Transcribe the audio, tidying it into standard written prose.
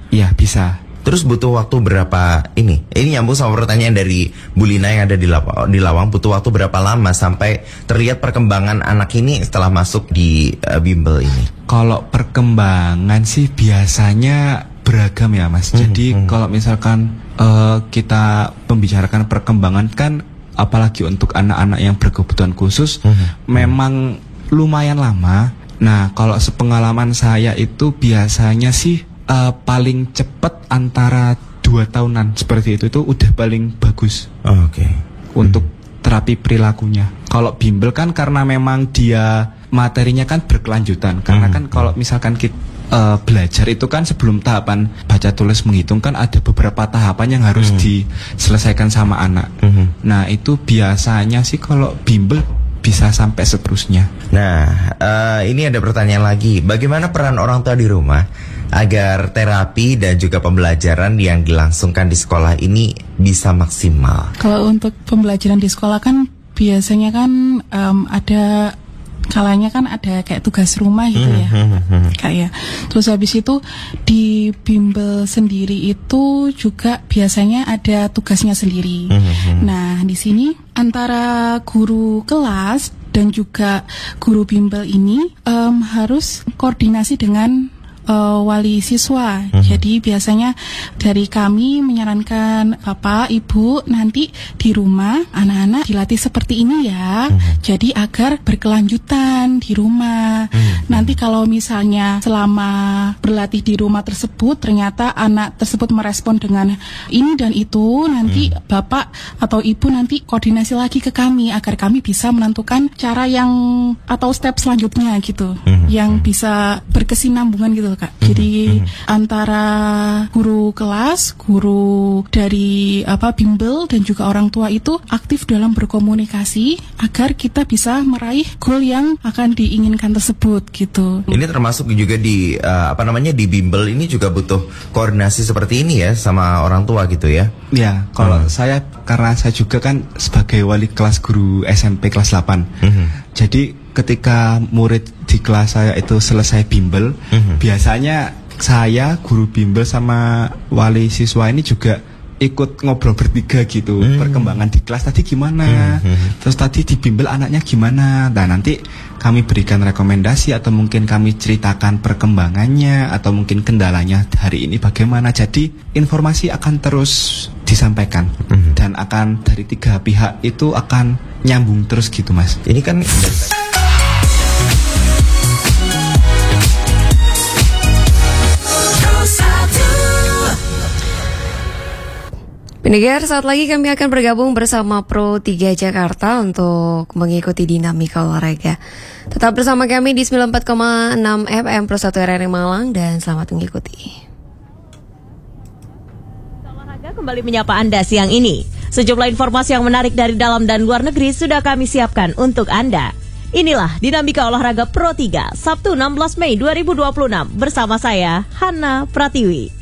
Iya, bisa. Terus butuh waktu berapa ini? Ini nyambung sama pertanyaan dari Bu Lina yang ada di Lawang. Butuh waktu berapa lama sampai terlihat perkembangan anak ini setelah masuk di bimbel ini? Kalau perkembangan sih biasanya beragam ya Mas. Jadi kalau misalkan kita membicarakan perkembangan kan, apalagi untuk anak-anak yang berkebutuhan khusus, memang lumayan lama. Nah, kalau sepengalaman saya itu biasanya sih paling cepat antara 2 tahunan seperti itu udah paling bagus. Oke. Untuk terapi perilakunya. Kalau bimbel kan karena memang dia materinya kan berkelanjutan. Karena kan kalau misalkan kita belajar itu kan sebelum tahapan baca tulis menghitung kan ada beberapa tahapan yang harus diselesaikan sama anak. Nah, itu biasanya sih kalau bimbel bisa sampai seterusnya. Nah, ini ada pertanyaan lagi. Bagaimana peran orang tua di rumah agar terapi dan juga pembelajaran yang dilangsungkan di sekolah ini bisa maksimal? Kalau untuk pembelajaran di sekolah kan biasanya kan ada kalanya kan ada kayak tugas rumah gitu ya, kayak. Terus habis itu di bimbel sendiri itu juga biasanya ada tugasnya sendiri. Nah, di sini antara guru kelas dan juga guru bimbel ini harus koordinasi dengan wali siswa. Jadi biasanya dari kami menyarankan Bapak, Ibu nanti di rumah anak-anak dilatih seperti ini ya. Jadi agar berkelanjutan di rumah. Nanti kalau misalnya selama berlatih di rumah tersebut ternyata anak tersebut merespon dengan ini dan itu, nanti Bapak atau Ibu nanti koordinasi lagi ke kami agar kami bisa menentukan cara yang atau step selanjutnya gitu. Yang bisa berkesinambungan gitu Kak. Jadi antara guru kelas, guru dari bimbel dan juga orang tua itu aktif dalam berkomunikasi agar kita bisa meraih goal yang akan diinginkan tersebut gitu. Ini termasuk juga di di bimbel ini juga butuh koordinasi seperti ini ya sama orang tua gitu ya. Ya, kalau saya karena saya juga kan sebagai wali kelas guru SMP kelas 8. Jadi ketika murid di kelas saya itu selesai bimbel, biasanya saya, guru bimbel sama wali siswa ini juga ikut ngobrol bertiga gitu. Perkembangan di kelas tadi gimana, terus tadi di bimbel anaknya gimana. Nah, nanti kami berikan rekomendasi atau mungkin kami ceritakan perkembangannya atau mungkin kendalanya hari ini bagaimana. Jadi informasi akan terus disampaikan dan akan dari 3 pihak itu akan nyambung terus gitu Mas. Ini kan Pendengar, saat lagi kami akan bergabung bersama Pro 3 Jakarta untuk mengikuti dinamika olahraga. Tetap bersama kami di 94,6 FM Pro 1 RRI Malang dan selamat mengikuti. Olahraga kembali menyapa Anda siang ini. Sejumlah informasi yang menarik dari dalam dan luar negeri sudah kami siapkan untuk Anda. Inilah dinamika olahraga Pro 3 Sabtu 16 Mei 2026 bersama saya Hana Pratiwi.